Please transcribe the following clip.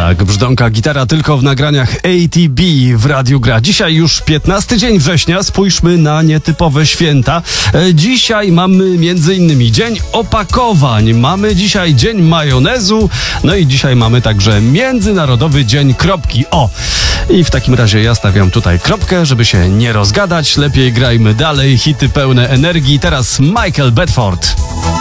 Tak, brzdąka gitara tylko w nagraniach ATB w Radiu Gra. Dzisiaj już 15 dzień września, spójrzmy na nietypowe święta. Dzisiaj mamy m.in. Dzień Opakowań, mamy dzisiaj Dzień Majonezu, no i dzisiaj mamy także Międzynarodowy Dzień Kropki. O! I w takim razie ja stawiam tutaj kropkę, żeby się nie rozgadać. Lepiej grajmy dalej, hity pełne energii. Teraz Michael Bedford.